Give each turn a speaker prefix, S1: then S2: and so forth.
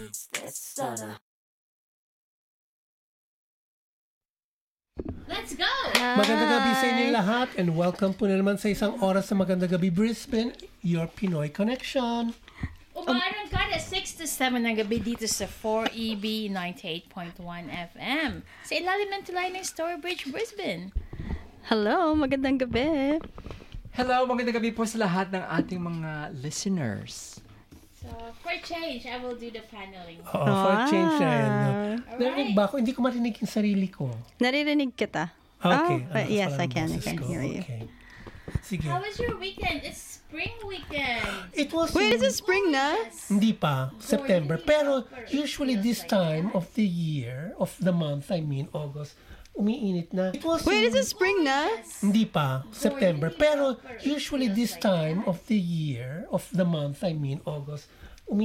S1: Let's go!
S2: Magandang gabi sa inyo lahat and welcome po na naman sa isang oras sa Magandang Gabi Brisbane, your Pinoy Connection.
S1: Umaarang kada 6 to 7 ng gabi dito sa 4EB 98.1 FM sa ilalim ng tulay ng Stourbridge, Brisbane.
S3: Hello, magandang gabi.
S4: Hello, magandang gabi po sa lahat ng ating mga listeners.
S1: So, for change, I will do the paneling.
S2: Oo, for change na yan. No?
S1: Alright.
S2: Narinig ba ako? Hindi ko marinig yung sarili ko.
S3: Naririnig kita.
S2: Okay.
S3: Yes, I
S2: parang
S3: can. I
S2: boses
S3: can
S2: ko.
S3: hear you.
S2: Okay. Sige.
S1: How was your weekend? It's spring weekend.
S2: It was...
S3: Wait, is it spring na?
S2: Hindi pa. September. Pero usually this time of the year, of the month, I mean, August, umiinit na. It was...
S3: Wait, is it spring na?
S2: Hindi pa. September. Pero usually this time of the year, of the month, I mean, August,